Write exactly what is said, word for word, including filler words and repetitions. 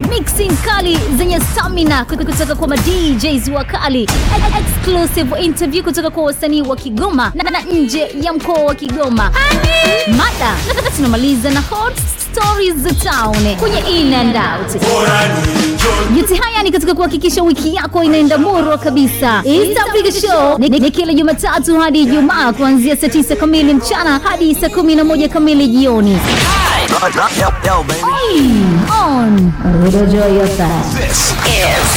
mixing kali zenye stamina kutoka kwa ma D Js wakali, exclusive interview kutoka kwa wasanii wa Kigoma na, na nje ya mkoa wa Kigoma. Mada tunamaliza na hot stories za town kwenye in and out. Yote haya ni katika kuhakikisha wiki yako inaenda murwa kabisa. East Africa Show ni, ni kila Jumatatu hadi Ijumaa kuanzia saa tisa kamili mchana hadi saa kumi na moja kamili jioni. On Radio Joy F M. This is